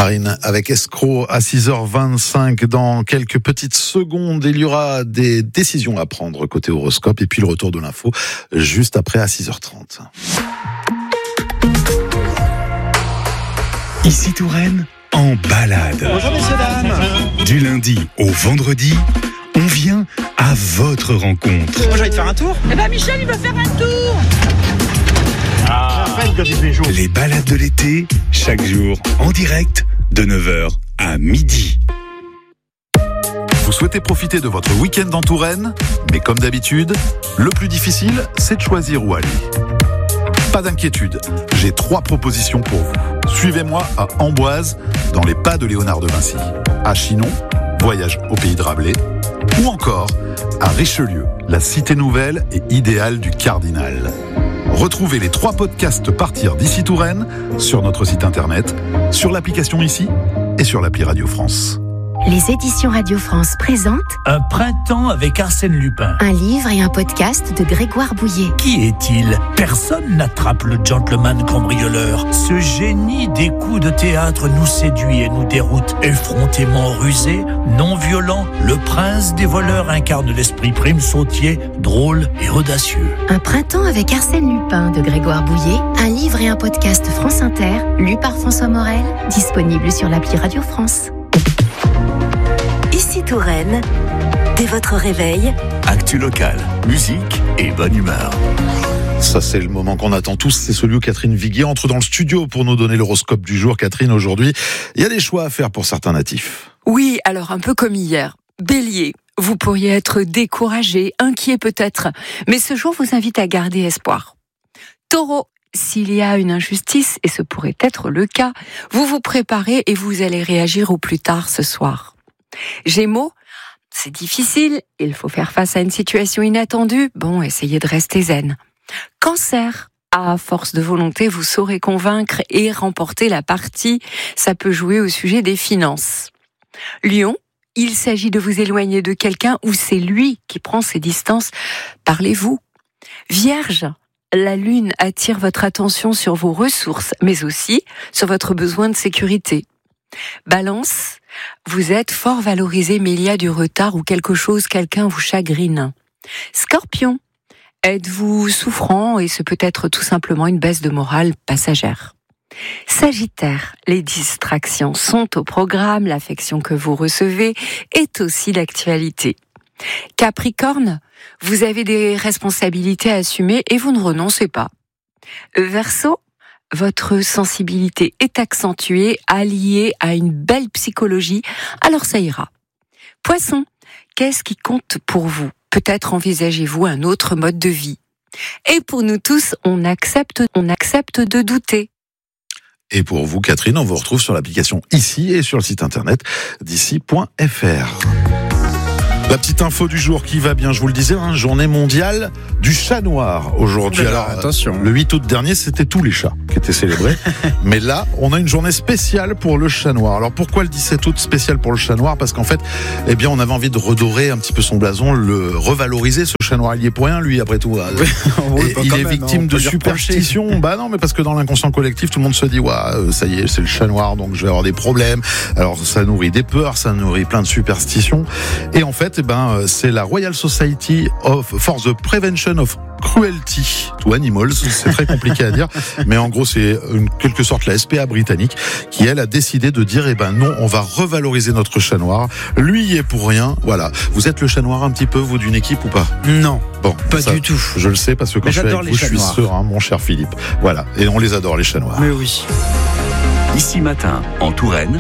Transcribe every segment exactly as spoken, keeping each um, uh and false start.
Marine, avec Escroc à six heures vingt-cinq. Dans quelques petites secondes, il y aura des décisions à prendre côté horoscope et puis le retour de l'info juste après à six heures trente. Ici Touraine, en balade. Bonjour messieurs, dames. Du lundi au vendredi, on vient à votre rencontre. Moi j'ai envie de faire un tour. Eh ben Michel, il veut faire un tour. Ah, Les balades de l'été, chaque jour en direct de neuf heures à midi. Vous souhaitez profiter de votre week-end en Touraine, mais comme d'habitude, le plus difficile, c'est de choisir où aller. Pas d'inquiétude, j'ai trois propositions pour vous. Suivez-moi à Amboise, dans les pas de Léonard de Vinci, à Chinon, voyage au pays de Rabelais, ou encore à Richelieu, la cité nouvelle et idéale du Cardinal. Retrouvez les trois podcasts Partir d'ici Touraine sur notre site internet, sur l'application Ici et sur l'appli Radio France. Les éditions Radio France présentent Un printemps avec Arsène Lupin. un livre et un podcast de Grégoire Bouillet. Qui est-il ? Personne n'attrape le gentleman cambrioleur. Ce génie des coups de théâtre nous séduit et nous déroute. Effrontément rusé, non violent, le prince des voleurs incarne l'esprit prime sautier, drôle et audacieux. Un printemps avec Arsène Lupin de Grégoire Bouillet, un livre et un podcast France Inter, lu par François Morel, disponible sur l'appli Radio France. Ici Touraine, dès votre réveil, Actu locale, musique et bonne humeur. Ça, c'est le moment qu'on attend tous. C'est celui où Catherine Viguier entre dans le studio pour nous donner l'horoscope du jour. Catherine, aujourd'hui, il y a des choix à faire pour certains natifs. Oui, alors un peu comme hier. Bélier, vous pourriez être découragé, inquiet peut-être, mais ce jour vous invite à garder espoir. Taureau, s'il y a une injustice, et ce pourrait être le cas, vous vous préparez et vous allez réagir au plus tard ce soir. Gémeaux, c'est difficile, il faut faire face à une situation inattendue, bon, essayez de rester zen. Cancer, à force de volonté, vous saurez convaincre et remporter la partie, ça peut jouer au sujet des finances. Lion, il s'agit de vous éloigner de quelqu'un ou c'est lui qui prend ses distances, parlez-vous. Vierge, la lune attire votre attention sur vos ressources, mais aussi sur votre besoin de sécurité. Balance, vous êtes fort valorisé, mais il y a du retard ou quelque chose, quelqu'un vous chagrine. Scorpion, êtes-vous souffrant et ce peut être tout simplement une baisse de morale passagère. Sagittaire, les distractions sont au programme, l'affection que vous recevez est aussi d'actualité. Capricorne, vous avez des responsabilités à assumer et vous ne renoncez pas. Verseau, votre sensibilité est accentuée, alliée à une belle psychologie, alors ça ira. Poisson, qu'est-ce qui compte pour vous ? Peut-être envisagez-vous un autre mode de vie. Et pour nous tous, on accepte, on accepte de douter. Et pour vous, Catherine, on vous retrouve sur l'application Ici et sur le site internet d'ici point f r. La petite info du jour qui va bien, je vous le disais, hein, journée mondiale du chat noir aujourd'hui. Oula, Alors, attention. Le huit août dernier, c'était tous les chats qui étaient célébrés. Mais là, on a une journée spéciale pour le chat noir. Alors pourquoi le dix-sept août spécial pour le chat noir ? Parce qu'en fait, eh bien, on avait envie de redorer un petit peu son blason, le revaloriser. Ce chat noir, il y est pour rien, lui, après tout. Oui, Et il est même, victime hein, de superstitions. Bah non, mais parce que dans l'inconscient collectif, tout le monde se dit, ouais, ça y est, c'est le chat noir, donc je vais avoir des problèmes. Alors ça nourrit des peurs, ça nourrit plein de superstitions. Et en fait, eh ben, c'est la Royal Society of, for the Prevention of Cruelty to Animals, c'est très compliqué à dire, mais en gros c'est une quelque sorte la S P A britannique qui elle a décidé de dire eh ben non, on va revaloriser notre chat noir. Lui y est pour rien, voilà. Vous êtes le chat noir un petit peu vous d'une équipe ou pas ? Non, Bon, pas ça, du tout. Je le sais parce que quand Mais je suis j'adore avec les vous, je chats suis noirs. serein, mon cher Philippe. Voilà, et on les adore les chats noirs. Mais oui. Ici matin, en Touraine,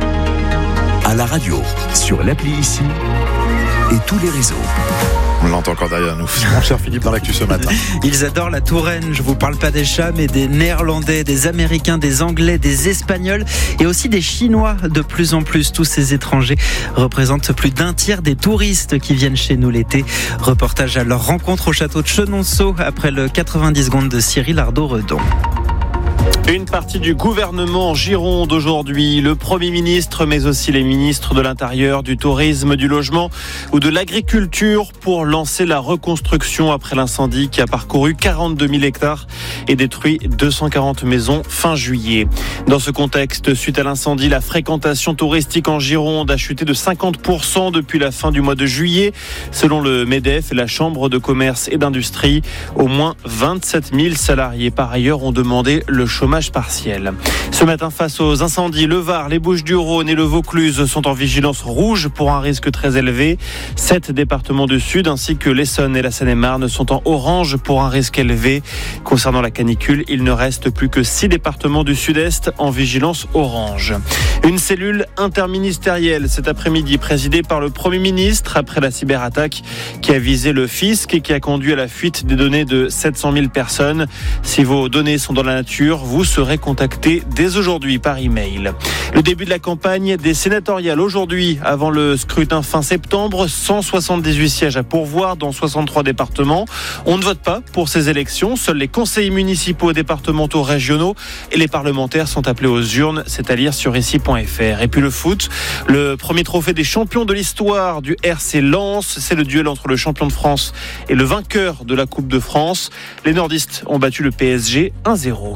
à la radio, sur l'appli Ici et tous les réseaux. On l'entend encore derrière nous. Mon cher Philippe dans l'actu ce matin. Ils adorent la Touraine. Je vous parle pas des chats, mais des Néerlandais, des Américains, des Anglais, des Espagnols et aussi des Chinois. De plus en plus, tous ces étrangers représentent plus d'un tiers des touristes qui viennent chez nous l'été. Reportage à leur rencontre au château de Chenonceau après le quatre-vingt-dix secondes de Cyril Ardo-Redon. Une partie du gouvernement en Gironde aujourd'hui, le Premier ministre mais aussi les ministres de l'Intérieur, du Tourisme, du Logement ou de l'Agriculture pour lancer la reconstruction après l'incendie qui a parcouru quarante-deux mille hectares et détruit deux cent quarante maisons fin juillet. Dans ce contexte, suite à l'incendie, la fréquentation touristique en Gironde a chuté de cinquante pour cent depuis la fin du mois de juillet. Selon le MEDEF et la Chambre de commerce et d'industrie, au moins vingt-sept mille salariés par ailleurs ont demandé le chômage partiel. Ce matin, face aux incendies, le Var, les Bouches-du-Rhône et le Vaucluse sont en vigilance rouge pour un risque très élevé. Sept départements du Sud ainsi que l'Essonne et la Seine-et-Marne sont en orange pour un risque élevé. Concernant la canicule, il ne reste plus que six départements du Sud-Est en vigilance orange. Une cellule interministérielle cet après-midi présidée par le Premier ministre après la cyberattaque qui a visé le fisc et qui a conduit à la fuite des données de sept cent mille personnes. Si vos données sont dans la nature, vous serez contacté dès aujourd'hui par email. Le début de la campagne des sénatoriales aujourd'hui, avant le scrutin fin septembre, cent soixante-dix-huit sièges à pourvoir dans soixante-trois départements. On ne vote pas pour ces élections, seuls les conseillers municipaux, départementaux, régionaux et les parlementaires sont appelés aux urnes, c'est à lire sur ici point f r. Et puis le foot, le premier trophée des champions de l'histoire du R C Lens, c'est le duel entre le champion de France et le vainqueur de la Coupe de France. Les nordistes ont battu le P S G un zéro.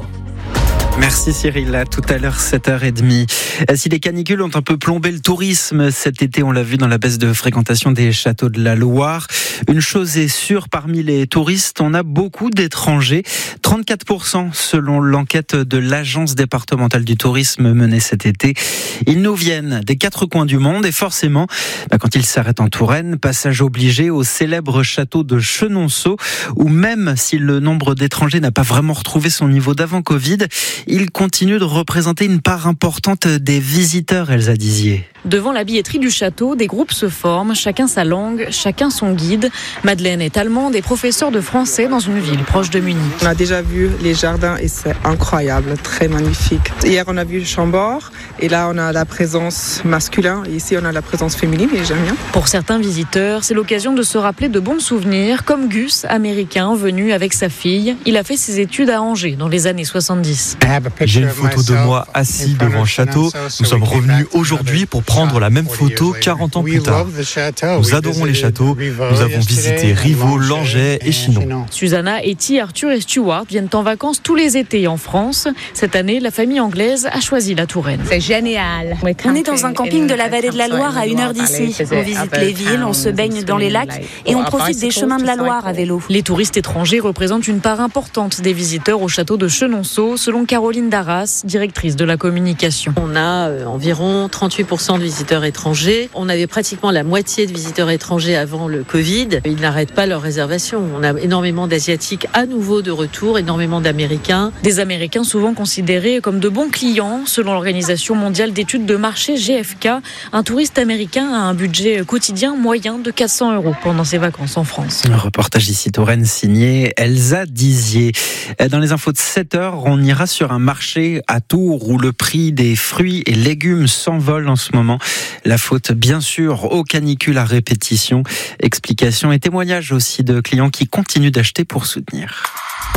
Merci Cyril, à tout à l'heure sept heures trente. Si les canicules ont un peu plombé le tourisme cet été, on l'a vu dans la baisse de fréquentation des châteaux de la Loire, une chose est sûre, parmi les touristes, on a beaucoup d'étrangers, trente-quatre pour cent selon l'enquête de l'agence départementale du tourisme menée cet été. Ils nous viennent des quatre coins du monde et forcément, bah, quand ils s'arrêtent en Touraine, passage obligé au célèbre château de Chenonceau, où même si le nombre d'étrangers n'a pas vraiment retrouvé son niveau d'avant Covid, il continue de représenter une part importante des visiteurs, Elsa Dizier. Devant la billetterie du château, des groupes se forment, chacun sa langue, chacun son guide. Madeleine est allemande et professeure de français dans une ville proche de Munich. On a déjà vu les jardins et c'est incroyable, très magnifique. Hier, on a vu Chambord et là, on a la présence masculine et ici, on a la présence féminine et j'aime bien. Pour certains visiteurs, c'est l'occasion de se rappeler de bons souvenirs, comme Gus, américain, venu avec sa fille. Il a fait ses études à Angers dans les années soixante-dix. J'ai une photo de moi assis devant le château. Nous sommes revenus aujourd'hui pour prendre la même photo quarante ans plus tard. Nous adorons les châteaux. Nous avons visité Rivaux, Langeais et Chinon. Susanna, Etty, Arthur et Stuart viennent en vacances tous les étés en France. Cette année, la famille anglaise a choisi la Touraine. C'est génial. On est dans un camping de la vallée de la Loire à une heure d'ici. On visite les villes, on se baigne dans les lacs et on profite des chemins de la Loire à vélo. Les touristes étrangers représentent une part importante des visiteurs au château de Chenonceau, selon Caroline Darras, directrice de la communication. On a euh, environ trente-huit pour cent de visiteurs étrangers. On avait pratiquement la moitié de visiteurs étrangers avant le Covid. Ils n'arrêtent pas leurs réservations. On a énormément d'Asiatiques à nouveau de retour, énormément d'Américains. Des Américains souvent considérés comme de bons clients. Selon l'Organisation mondiale d'études de marché G F K, un touriste américain a un budget quotidien moyen de quatre cents euros pendant ses vacances en France. Un reportage ici Touraine signé Elsa Dizier. Dans les infos de sept heures, on ira sur un marché à Tours où le prix des fruits et légumes s'envole en ce moment. La faute, bien sûr, aux canicules à répétition. Explications et témoignages aussi de clients qui continuent d'acheter pour soutenir.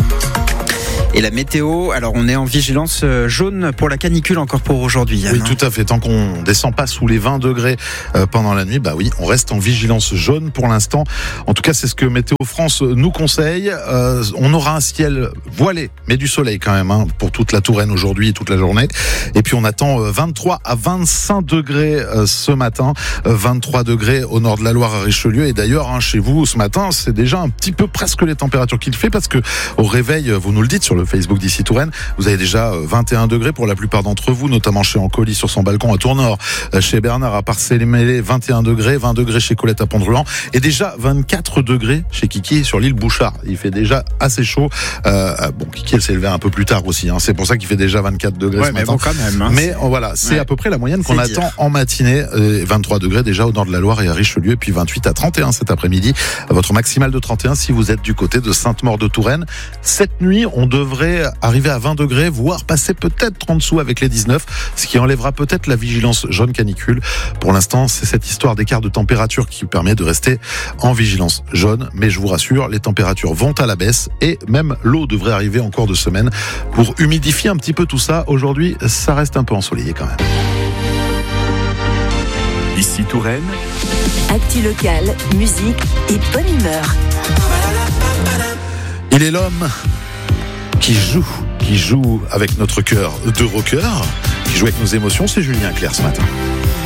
Et la météo, alors on est en vigilance jaune pour la canicule encore pour aujourd'hui. Yann. Oui, tout à fait. Tant qu'on descend pas sous les vingt degrés pendant la nuit, bah oui, on reste en vigilance jaune pour l'instant. En tout cas, c'est ce que Météo France nous conseille. Euh, on aura un ciel voilé, mais du soleil quand même, hein, pour toute la Touraine aujourd'hui et toute la journée. Et puis on attend vingt-trois à vingt-cinq degrés ce matin, vingt-trois degrés au nord de la Loire à Richelieu. Et d'ailleurs, hein, chez vous ce matin, c'est déjà un petit peu presque les températures qu'il fait parce que au réveil, vous nous le dites sur le Facebook d'ici Touraine, vous avez déjà vingt et un degrés pour la plupart d'entre vous, notamment chez Ancoli sur son balcon à Tournord, chez Bernard à Parcelles-Mêlées, vingt et un degrés, vingt degrés chez Colette à Pont-de-Ruan et déjà vingt-quatre degrés chez Kiki sur l'île Bouchard. Il fait déjà assez chaud. Euh, bon, Kiki elle s'est levée un peu plus tard aussi, hein. C'est pour ça qu'il fait déjà vingt-quatre degrés ouais, ce mais matin. Bon, quand même, hein. Mais voilà, c'est ouais. à peu près la moyenne qu'on c'est attend dire. En matinée. Euh, vingt-trois degrés déjà au nord de la Loire et à Richelieu, et puis vingt-huit à trente et un cet après-midi. Votre maximale de trente et un si vous êtes du côté de Sainte-Maure de Touraine. Cette nuit, on devrait devrait arriver à vingt degrés, voire passer peut-être en dessous avec les dix-neuf, ce qui enlèvera peut-être la vigilance jaune canicule. Pour l'instant, c'est cette histoire d'écart de température qui permet de rester en vigilance jaune. Mais je vous rassure, les températures vont à la baisse et même l'eau devrait arriver en cours de semaine pour humidifier un petit peu tout ça. Aujourd'hui, ça reste un peu ensoleillé quand même. Ici Touraine. Actu locale, musique et bonne humeur. Il est l'homme qui joue, qui joue avec notre cœur de rocker, qui joue avec nos émotions. C'est Julien Clerc ce matin.